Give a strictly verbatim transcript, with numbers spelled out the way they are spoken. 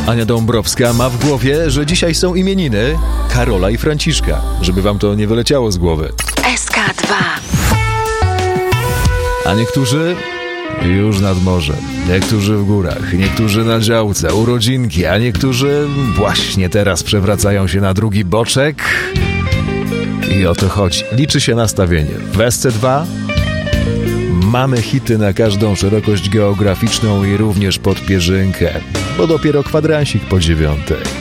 Ania Dąbrowska ma w głowie, że dzisiaj są imieniny Karola i Franciszka, żeby wam to nie wyleciało z głowy. S K dwa. A niektórzy już nad morzem, niektórzy w górach, niektórzy na działce, urodzinki, a niektórzy właśnie teraz przewracają się na drugi boczek. I o to chodzi. Liczy się nastawienie. W S C dwa mamy hity na każdą szerokość geograficzną i również pod pierzynkę, bo dopiero kwadransik po dziewiątej.